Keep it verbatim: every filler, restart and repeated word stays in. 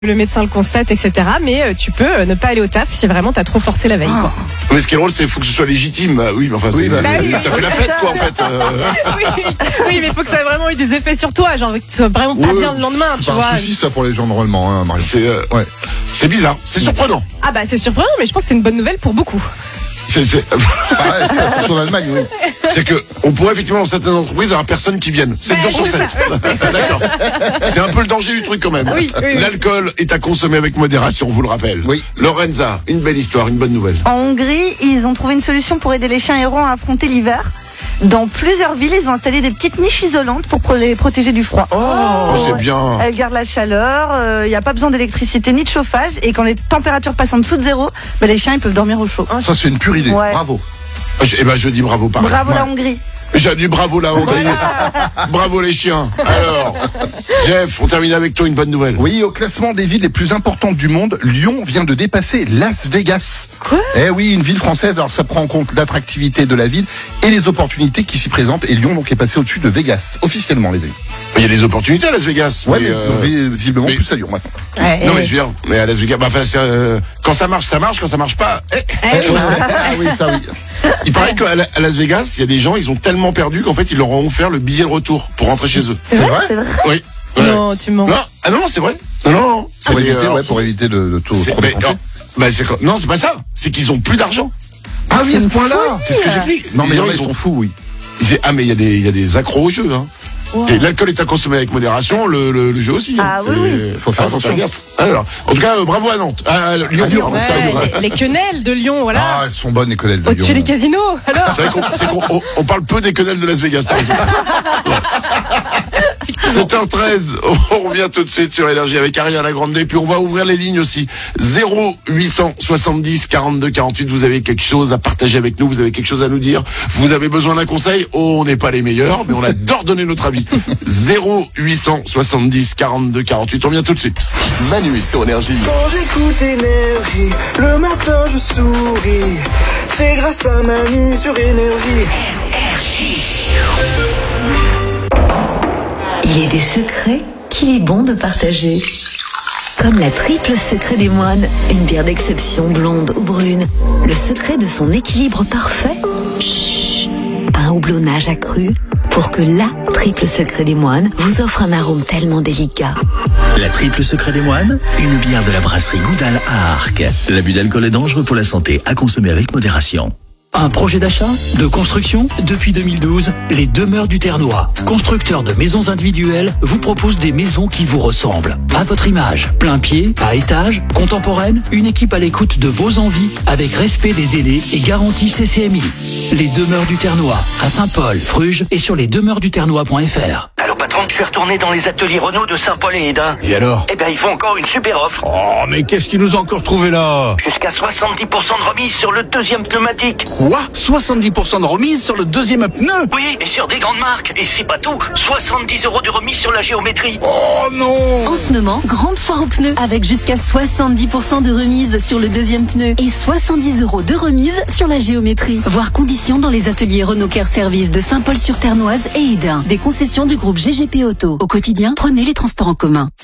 Le médecin le constate, et cetera. Mais euh, tu peux euh, ne pas aller au taf si vraiment t'as trop forcé la veille. Quoi. Mais ce qui est drôle, c'est qu'il faut que ce soit légitime. Bah, oui, mais enfin, Oui, c'est, bah, bah oui. t'as fait la fête, quoi, en fait. Euh... oui, oui, oui, mais il faut que ça ait vraiment eu des effets sur toi. Genre que tu sois vraiment pas Ouais, bien le lendemain, c'est tu pas vois. un souci, ça, pour les gens, normalement, hein, Marion. C'est, euh, Ouais. c'est bizarre, c'est surprenant. Ah bah c'est surprenant, mais je pense que c'est une bonne nouvelle pour beaucoup. C'est, c'est... Ah ouais, c'est surtout en Allemagne, oui. c'est que on pourrait effectivement dans certaines entreprises avoir personne qui vienne. sept Ouais, jours sur c'est sept. D'accord. C'est un peu le danger du truc quand même. Oui, oui, oui. L'alcool est à consommer avec modération, on vous le rappelle. Oui. Lorenza, une belle histoire, une bonne nouvelle. En Hongrie, ils ont trouvé une solution pour aider les chiens errants à affronter l'hiver. Dans plusieurs villes, ils ont installé des petites niches isolantes pour pro- les protéger du froid. Oh, c'est Ouais. bien. Elles gardent la chaleur, il n'y a pas besoin d'électricité ni de chauffage, et quand les températures passent en dessous de zéro, ben les chiens ils peuvent dormir au chaud. Ça, c'est une pure idée. Ouais. Bravo. Je- Eh ben, je dis bravo pareil. Bravo la Ouais. Hongrie. J'ai dit bravo la Hongrie. Bravo les chiens. Alors, Jeff, on termine avec toi une bonne nouvelle. Oui, au classement des villes les plus importantes du monde, Lyon vient de dépasser Las Vegas. Quoi ? Eh oui, une ville française, alors ça prend en compte l'attractivité de la ville et les opportunités qui s'y présentent. Et Lyon, donc, est passé au-dessus de Vegas, officiellement, les amis. Il y a des opportunités à Las Vegas. Ouais, mais, mais, euh, vi- visiblement mais- plus à Lyon, maintenant. Ouais, Non et- mais je veux dire, mais à Las Vegas, bah, enfin, c'est, euh, quand ça marche, ça marche, quand ça marche pas, eh, Eh tu oui. vois, Ah oui, ça oui. il paraît qu'à La- à Las Vegas, il y a des gens, ils ont tellement perdu qu'en fait, ils leur ont offert le billet de retour pour rentrer chez eux. C'est vrai? C'est vrai. Oui. Ouais. Non, tu mens. Non, ah non, non, c'est vrai. Non, non, non. Pour C'est, éviter, euh, ouais, pour éviter de, de tout c'est- trop mais, dépenser. non, bah, c'est quoi- non, c'est pas ça. C'est qu'ils ont plus d'argent. Ah oui, à ce point-là. C'est ce que j'explique. Non, mais Les non, gens, ils sont fous, oui. ils- ah, mais il y a des, il y a des accros au jeu, hein. Et l'alcool est à consommer avec modération, le, le, le jeu aussi. hein. Ah oui, C'est- oui. Faut faire attention. gaffe. Alors, en tout cas, euh, bravo à Nantes. À, à Lyon, À Lyon, pardon, ça, Ouais, ouais. les, les quenelles de Lyon, voilà. Ah, elles sont bonnes, les collègues de Lyon. Au-dessus des casinos, alors. C'est vrai qu'on, c'est qu'on on, on parle peu des quenelles de Las Vegas, t'as raison. sept heures treize, on revient tout de suite sur Énergie avec Ariana Grande, puis on va ouvrir les lignes aussi. zéro huit cent soixante-dix quarante-deux quarante-huit, vous avez quelque chose à partager avec nous, vous avez quelque chose à nous dire, vous avez besoin d'un conseil, oh, on n'est pas les meilleurs, mais on adore donner notre avis. zéro huit cent soixante-dix quarante-deux quarante-huit, on vient tout de suite. Manu sur Énergie. Quand j'écoute Énergie, le matin je souris. C'est grâce à Manu sur Énergie. Il y a des secrets qu'il est bon de partager. Comme la triple secret des moines, une bière d'exception blonde ou brune. Le secret de son équilibre parfait. Chut, un houblonnage accru pour que la triple secret des moines vous offre un arôme tellement délicat. La triple secret des moines, une bière de la brasserie Goudal à Arques. L'abus d'alcool est dangereux pour la santé, à consommer avec modération. Un projet d'achat, de construction? Depuis deux mille douze, les Demeures du Ternois, constructeurs de maisons individuelles, vous proposent des maisons qui vous ressemblent. À votre image, plein pied, à étage, contemporaine, une équipe à l'écoute de vos envies, avec respect des délais et garantie C C M I. Les Demeures du Ternois, à Saint-Paul, Fruges et sur les demeures du ternois point f r. Allô patron, je suis retourné dans les ateliers Renault de Saint-Paul et Hédin. Et alors? Eh ben ils font encore une super offre. Oh, mais qu'est-ce qu'ils nous ont encore trouvé là? Jusqu'à soixante-dix pour cent de remise sur le deuxième pneumatique. Quoi? soixante-dix pour cent de remise sur le deuxième pneu? Oui, et sur des grandes marques. Et c'est pas tout, soixante-dix euros de remise sur la géométrie. Oh non! En ce moment, grande foire aux pneus avec jusqu'à soixante-dix pour cent de remise sur le deuxième pneu et soixante-dix euros de remise sur la géométrie. Voir conditions dans les ateliers Renault Care Service de Saint-Paul-sur-Ternoise et Hédin. Des concessions du groupe G G P Auto. Au quotidien, prenez les transports en commun.